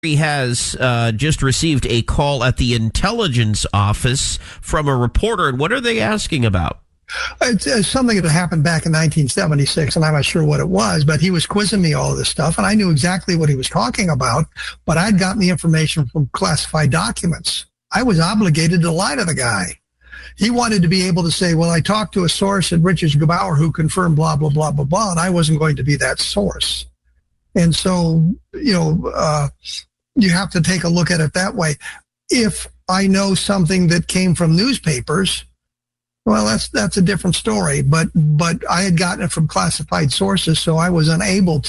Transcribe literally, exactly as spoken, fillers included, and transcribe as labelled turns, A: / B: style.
A: He has uh, just received a call at the intelligence office from a reporter. And what are they asking about?
B: It's, it's something that happened back in nineteen seventy-six, and I'm not sure what it was, but he was quizzing me all of this stuff, and I knew exactly what he was talking about, but I'd gotten the information from classified documents. I was obligated to lie to the guy. He wanted to be able to say, well, I talked to a source at Richards Gebauer who confirmed blah, blah, blah, blah, blah, and I wasn't going to be that source. And so, you know, uh, you have to take a look at it that way. If I know something that came from newspapers, well, that's that's a different story. But but I had gotten it from classified sources, so I was unable